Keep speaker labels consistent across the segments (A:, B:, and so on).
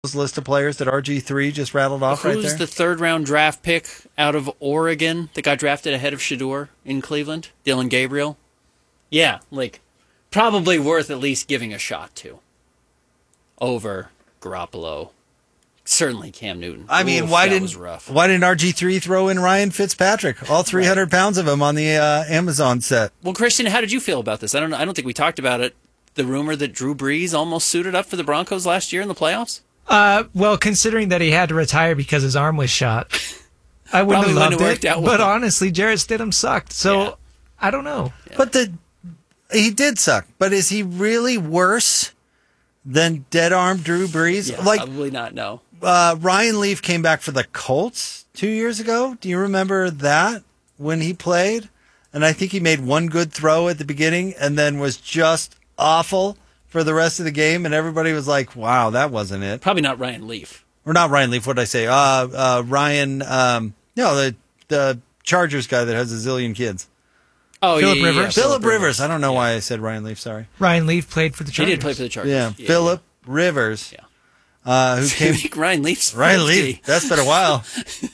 A: list of players that RG3 just rattled off right there?
B: Who's the third-round draft pick out of Oregon that got drafted ahead of Shedeur in Cleveland? Dylan Gabriel? Yeah, probably worth at least giving a shot to. Over Garoppolo. Certainly Cam Newton.
A: I mean,
B: Oof,
A: why
B: that
A: didn't
B: was rough.
A: RG3 throw in Ryan Fitzpatrick? All 300 pounds of him on the Amazon set.
B: Well, Christian, how did you feel about this? I don't think we talked about it. The rumor that Drew Brees almost suited up for the Broncos last year in the playoffs?
C: Well, considering that he had to retire because his arm was shot, I wouldn't have loved it. Out well. But honestly, Jarrett Stidham sucked. So I don't know.
A: Yeah. But he did suck. But is he really worse than dead arm Drew Brees?
B: Yeah, probably not, no.
A: Ryan Leaf came back for the Colts 2 years ago. Do you remember that when he played? And I think he made one good throw at the beginning and then was just awful for the rest of the game. And everybody was like, wow, that wasn't it.
B: Probably not Ryan Leaf.
A: Or not Ryan Leaf. What did I say? Ryan, the Chargers guy that has a zillion kids.
B: Oh,
C: Phillip Rivers.
A: Phillip Rivers. I don't know why I said Ryan Leaf. Sorry.
C: Ryan Leaf played for the Chargers.
B: He did play for the Chargers.
A: Yeah, Phillip Rivers.
B: Yeah.
A: Who came?
B: Ryan Leaf's
A: Ryan Leaf. That's been a while.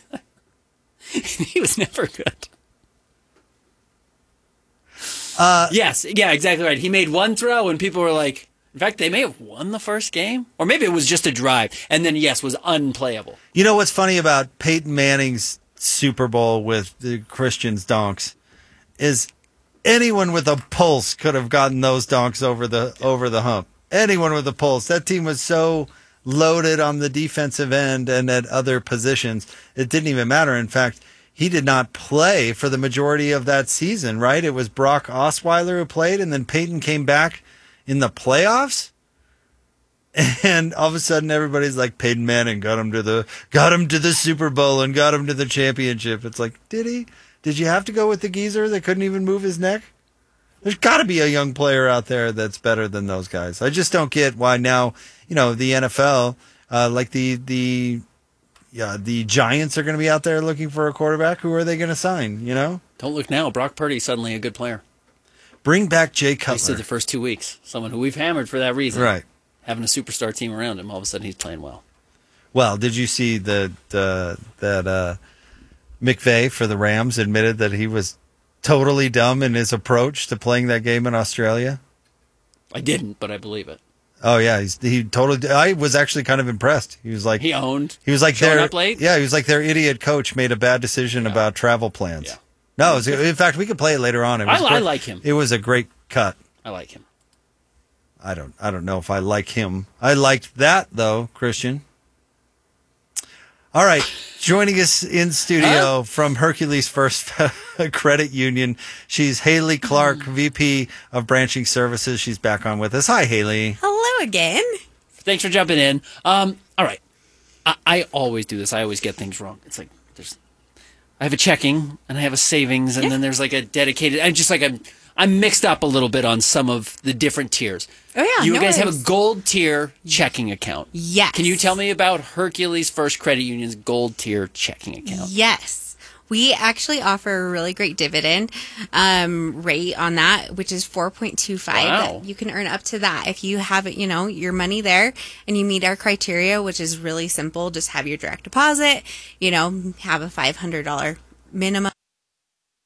B: He was never good. Yes, yeah, exactly right. He made one throw, and people were like, in fact, they may have won the first game, or maybe it was just a drive, and then was unplayable.
A: You know what's funny about Peyton Manning's Super Bowl with the Christians donks is anyone with a pulse could have gotten those donks over the hump. Anyone with a pulse. That team was so loaded on the defensive end and at other positions, it didn't even matter. In fact, he did not play for the majority of that season, right? It was Brock Osweiler who played, and then Peyton came back in the playoffs. And all of a sudden, everybody's like, Peyton Manning got him to the Super Bowl and got him to the championship. It's like, did he? Did you have to go with the geezer that couldn't even move his neck? There's got to be a young player out there that's better than those guys. I just don't get why now, the NFL, the Giants are going to be out there looking for a quarterback. Who are they going to sign,
B: Don't look now. Brock Purdy's suddenly a good player.
A: Bring back Jay Cutler.
B: He said the first 2 weeks. Someone who we've hammered for that reason.
A: Right.
B: Having a superstar team around him, all of a sudden he's playing well.
A: Well, did you see that McVay for the Rams admitted that he was totally dumb in his approach to playing that game in Australia?
B: I didn't, but I believe it.
A: Oh yeah, he totally. I was actually kind of impressed. He was like
B: he owned.
A: He was like
B: showing up late.
A: Yeah, he was like their idiot coach made a bad decision about travel plans. Yeah. No, in fact, we could play it later on.
B: I like him.
A: It was a great cut.
B: I like him.
A: I don't know if I like him. I liked that though, Christian. All right, joining us in studio from Hercules First Credit Union, she's Haley Clark, VP of Branching Services. She's back on with us. Hi, Haley.
D: Hello again.
B: Thanks for jumping in. All right, I always do this. I always get things wrong. It's like I have a checking and I have a savings, and then there's like a dedicated. I'm mixed up a little bit on some of the different tiers.
D: Oh, yeah.
B: You guys have a gold tier checking account.
D: Yes.
B: Can you tell me about Hercules First Credit Union's gold tier checking account?
D: Yes. We actually offer a really great dividend rate on that, which is 4.25.
B: Wow.
D: You can earn up to that if you have your money there and you meet our criteria, which is really simple. Just have your direct deposit, have a $500 minimum